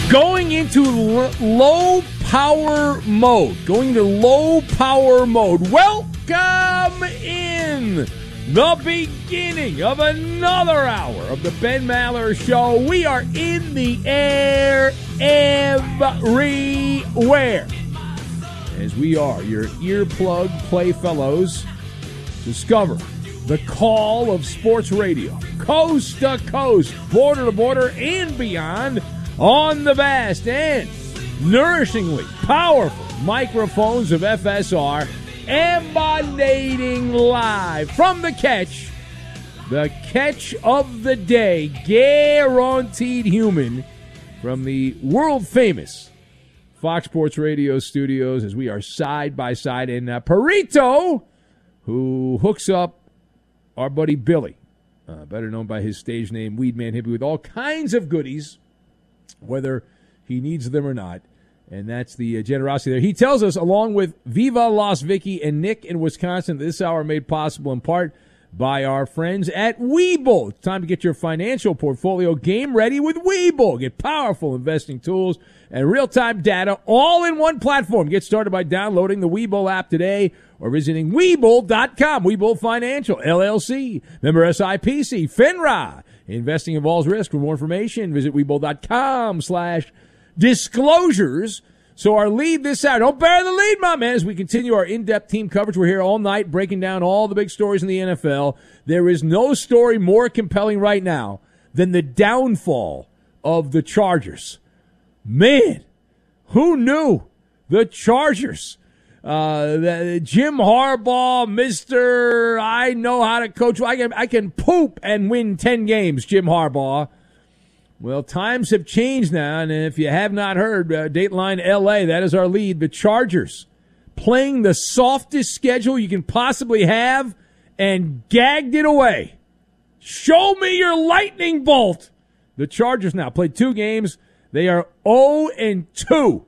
Going into low power mode. Welcome in the beginning of another hour of the Ben Maller Show. We are in the air everywhere, as we are your earplug playfellows. Discover the call of sports radio, coast to coast, border to border, and beyond, on the vast and nourishingly powerful microphones of FSR, emanating live from the catch of the day, guaranteed human, from the world-famous Fox Sports Radio studios, as we are side by side, and Perito, who hooks up our buddy Billy, better known by his stage name, Weedman Hippie, with all kinds of goodies, whether he needs them or not. And that's the generosity there. He tells us, along with Viva Las Vicky and Nick in Wisconsin, this hour made possible in part by our friends at Webull. It's time to get your financial portfolio game ready with Webull. Get powerful investing tools and real-time data all in one platform. Get started by downloading the Webull app today or visiting Webull.com. Webull Financial, LLC, member SIPC, FINRA. Investing involves risk. For more information, visit Webull.com/disclosures. So our lead this hour, don't bury the lead, my man, as we continue our in-depth team coverage. We're here all night breaking down all the big stories in the NFL. There is no story more compelling right now than the downfall of the Chargers. Man, who knew the Chargers? Jim Harbaugh, Mr. I know how to coach. I can poop and win 10 games, Jim Harbaugh. Well, times have changed now, and if you have not heard, Dateline LA, that is our lead. The Chargers playing the softest schedule you can possibly have and gagged it away. Show me your lightning bolt. The Chargers now played 2 games. They are 0-2